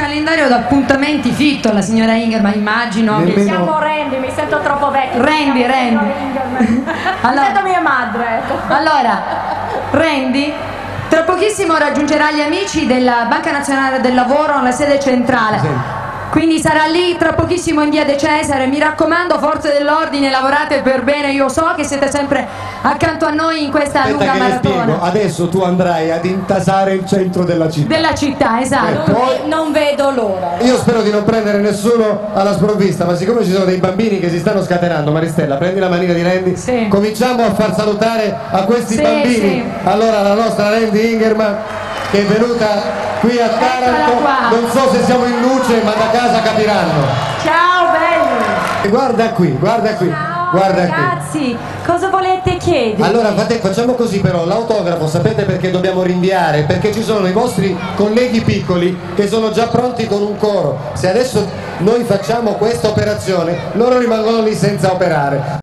calendario d'appuntamenti fitto la signora Ingerman, immagino. Nemmeno... Siamo Randy, mi sento troppo vecchia. Randy. Allora, mi sento mia madre, ecco. Allora, Randy tra pochissimo raggiungerà gli amici della Banca Nazionale del Lavoro alla sede centrale. Sì. Quindi sarà lì tra pochissimo in via De Cesare. Mi raccomando, forze dell'ordine, lavorate per bene. Io so che siete sempre accanto a noi in questa lunga maratona. Adesso tu andrai ad intasare il centro della città. Della città, esatto. Non vedo l'ora. Io spero di non prendere nessuno alla sprovvista, ma siccome ci sono dei bambini che si stanno scatenando, Maristella, prendi la manina di Randy, sì. Cominciamo a far salutare a questi bambini. Sì. Allora la nostra Randy Ingerman, che è venuta qui a Taranto, non so se siamo in luce, ma da casa capiranno. Ciao belli! E guarda qui. Ciao, guarda ragazzi, qui. cosa volete chiedere? Allora facciamo così, però l'autografo sapete perché dobbiamo rinviare? Perché ci sono i vostri colleghi piccoli che sono già pronti con un coro. Se adesso noi facciamo questa operazione, loro rimangono lì senza operare.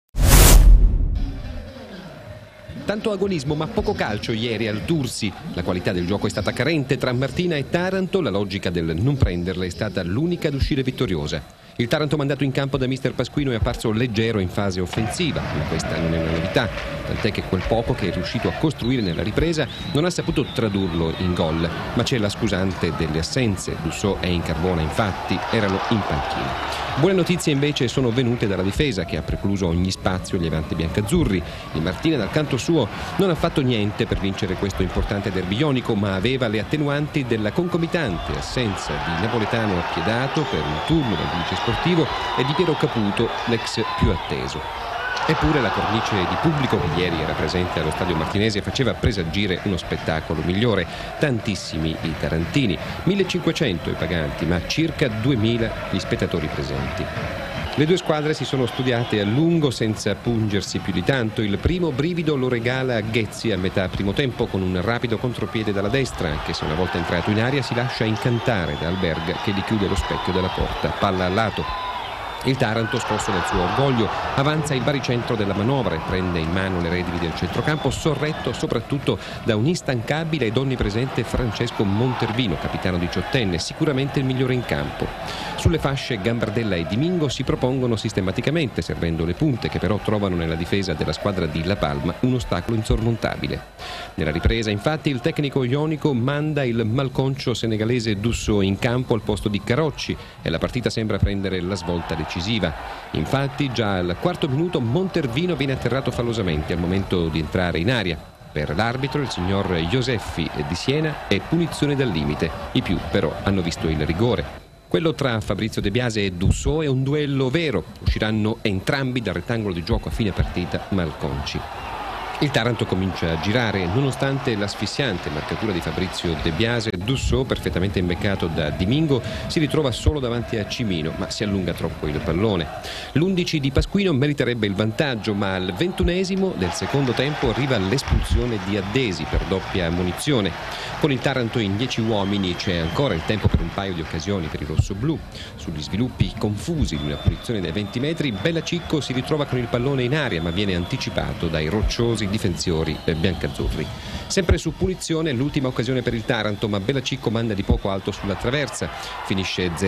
Tanto agonismo ma poco calcio ieri al Tursi. La qualità del gioco è stata carente tra Martina e Taranto, la logica del non prenderle è stata l'unica ad uscire vittoriosa. Il Taranto mandato in campo da mister Pasquino è apparso leggero in fase offensiva, ma questa non è una novità, tant'è che quel poco che è riuscito a costruire nella ripresa non ha saputo tradurlo in gol, ma c'è la scusante delle assenze. Dussò e Incarbona infatti erano in panchina. Buone notizie invece sono venute dalla difesa, che ha precluso ogni spazio agli avanti biancazzurri. Il Martina dal canto suo non ha fatto niente per vincere questo importante derby ionico, ma aveva le attenuanti della concomitante assenza di Napoletano appiedato per un turno dal giudice sportivo e di Piero Caputo, l'ex più atteso. Eppure la cornice di pubblico che ieri era presente allo stadio martinese faceva presagire uno spettacolo migliore. Tantissimi i tarantini, 1500 i paganti, ma circa 2000 gli spettatori presenti. Le due squadre si sono studiate a lungo senza pungersi più di tanto. Il primo brivido lo regala Ghezzi a metà primo tempo con un rapido contropiede dalla destra, anche se una volta entrato in aria si lascia incantare da Alberga che gli chiude lo specchio della porta, palla al lato. Il Taranto, scosso dal suo orgoglio, avanza il baricentro della manovra e prende in mano le redini del centrocampo, sorretto soprattutto da un instancabile ed onnipresente Francesco Montervino, capitano diciottenne, sicuramente il migliore in campo. Sulle fasce Gambardella e Dimingo si propongono sistematicamente, servendo le punte che però trovano nella difesa della squadra di La Palma un ostacolo insormontabile. Nella ripresa, infatti, il tecnico ionico manda il malconcio senegalese Dussò in campo al posto di Carocci e la partita sembra prendere la svolta decisiva. Infatti già al quarto minuto Montervino viene atterrato fallosamente al momento di entrare in aria. Per l'arbitro, il signor Joseffi di Siena, è punizione dal limite. I più però hanno visto il rigore. Quello tra Fabrizio De Biase e Dussò è un duello vero. Usciranno entrambi dal rettangolo di gioco a fine partita malconci. Il Taranto comincia a girare, nonostante l'asfissiante marcatura di Fabrizio De Biase. Dussò, perfettamente imbeccato da Dimingo, si ritrova solo davanti a Cimino, ma si allunga troppo il pallone. L'11 di Pasquino meriterebbe il vantaggio, ma al 21esimo del secondo tempo arriva l'espulsione di Addesi per doppia ammonizione. Con il Taranto in 10 uomini c'è ancora il tempo per un paio di occasioni per i rossoblù. Sugli sviluppi confusi di una punizione dai 20 metri, Bella Cicco si ritrova con il pallone in aria, ma viene anticipato dai rocciosi difensori biancazzurri. Sempre su punizione l'ultima occasione per il Taranto, ma Bella Cicco manda di poco alto sulla traversa. Finisce 0.